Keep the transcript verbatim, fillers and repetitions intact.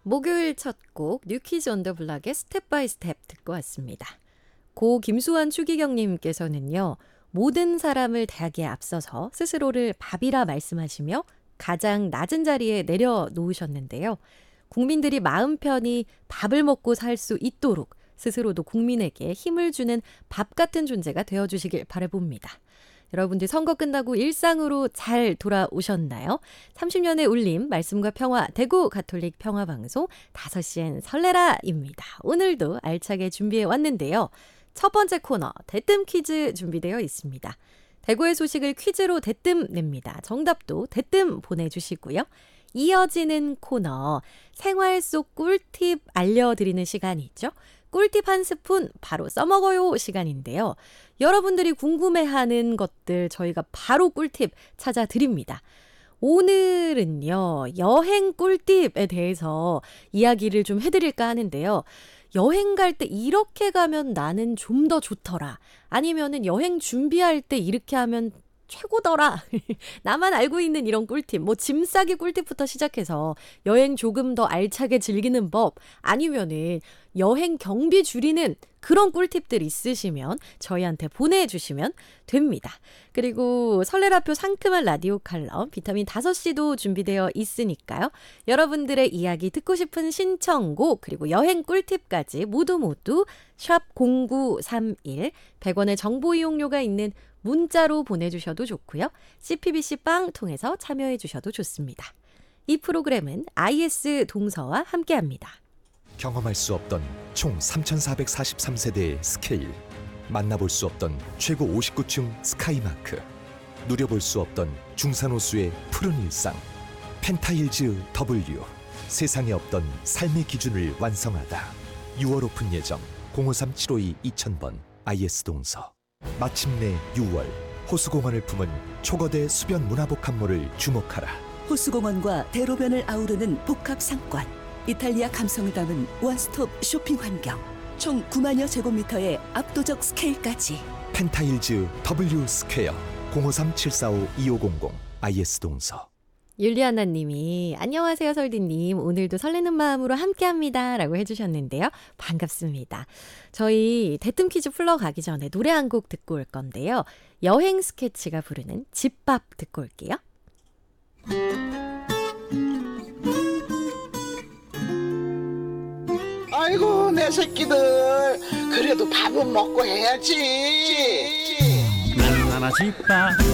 목요일 첫 곡 뉴키즈 온 더 블락의 스텝 바이 스텝 듣고 왔습니다. 고 김수환 추기경님께서는요. 모든 사람을 대하기에 앞서서 스스로를 밥이라 말씀하시며 가장 낮은 자리에 내려놓으셨는데요. 국민들이 마음 편히 밥을 먹고 살 수 있도록 스스로도 국민에게 힘을 주는 밥 같은 존재가 되어주시길 바라봅니다. 여러분들 선거 끝나고 일상으로 잘 돌아오셨나요? 삼십 년의 울림, 말씀과 평화, 대구 가톨릭 평화방송 다섯 시엔 설레라입니다. 오늘도 알차게 준비해 왔는데요. 첫 번째 코너, 대뜸 퀴즈 준비되어 있습니다. 대구의 소식을 퀴즈로 대뜸 냅니다. 정답도 대뜸 보내주시고요. 이어지는 코너, 생활 속 꿀팁 알려드리는 시간이 있죠. 꿀팁 한 스푼 바로 써먹어요 시간인데요. 여러분들이 궁금해하는 것들 저희가 바로 꿀팁 찾아드립니다. 오늘은요, 여행 꿀팁에 대해서 이야기를 좀 해드릴까 하는데요. 여행 갈 때 이렇게 가면 나는 좀 더 좋더라. 아니면은 여행 준비할 때 이렇게 하면 최고더라. 나만 알고 있는 이런 꿀팁, 뭐 짐 싸기 꿀팁부터 시작해서 여행 조금 더 알차게 즐기는 법, 아니면은 여행 경비 줄이는 그런 꿀팁들 있으시면 저희한테 보내주시면 됩니다. 그리고 설레라표 상큼한 라디오 칼럼 비타민 다섯 시도 준비되어 있으니까요. 여러분들의 이야기 듣고 싶은 신청곡 그리고 여행 꿀팁까지 모두 모두 샵 공구삼일 백 원의 정보 이용료가 있는 문자로 보내주셔도 좋고요. 씨피비씨 빵 통해서 참여해 주셔도 좋습니다. 이 프로그램은 아이에스 동서와 함께합니다. 경험할 수 없던 총 삼천사백사십삼 세대의 스케일, 만나볼 수 없던 최고 오십구 층 스카이마크, 누려볼 수 없던 중산호수의 푸른 일상, 펜타힐즈 W, 세상에 없던 삶의 기준을 완성하다. 유월 오픈 예정 공오삼 칠오이 이천 번 아이에스 동서. 마침내 유월, 호수공원을 품은 초거대 수변 문화복합물을 주목하라. 호수공원과 대로변을 아우르는 복합 상권, 이탈리아 감성을 담은 원스톱 쇼핑 환경, 총 구만여 제곱미터의 압도적 스케일까지. 펜타힐즈 W 스퀘어 공오삼 칠사오 이오공공 아이에스 동서. 율리아나 님이 안녕하세요 설디님, 오늘도 설레는 마음으로 함께합니다 라고 해주셨는데요. 반갑습니다. 저희 대뜸 퀴즈 풀러 가기 전에 노래 한 곡 듣고 올 건데요. 여행 스케치가 부르는 집밥 듣고 올게요. 아이고 내 새끼들, 그래도 밥은 먹고 해야지. 나나나 집밥